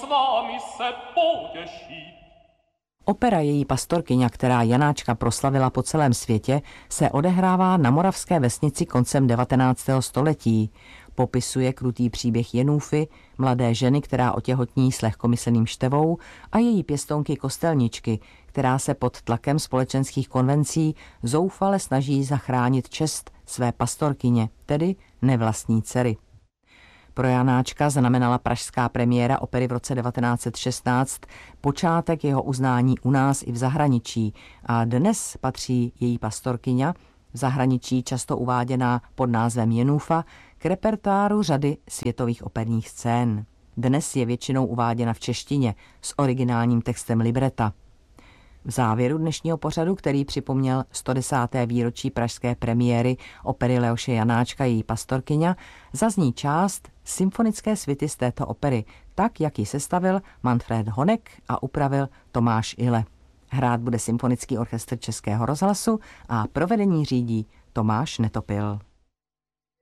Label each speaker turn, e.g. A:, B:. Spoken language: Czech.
A: s vámi se potěšit.
B: Opera Její pastorkyňa, která Janáčka proslavila po celém světě, se odehrává na moravské vesnici koncem 19. století. Popisuje krutý příběh Jenůfy, mladé ženy, která otěhotní s lehkomyslným števou, a její pěstounky Kostelničky, která se pod tlakem společenských konvencí zoufale snaží zachránit čest své pastorkyně, tedy nevlastní dcery. Pro Janáčka znamenala pražská premiéra opery v roce 1916 počátek jeho uznání u nás i v zahraničí a dnes patří Její pastorkyňa, v zahraničí často uváděná pod názvem Jenůfa, k repertoáru řady světových operních scén. Dnes je většinou uváděna v češtině s originálním textem libreta. V závěru dnešního pořadu, který připomněl 110. výročí pražské premiéry opery Leoše Janáčka Její pastorkyňa, zazní část symfonické suity z této opery, tak, jak ji sestavil Manfred Honeck a upravil Tomáš Ile. Hrát bude Symfonický orchestr Českého rozhlasu a provedení řídí Tomáš Netopil.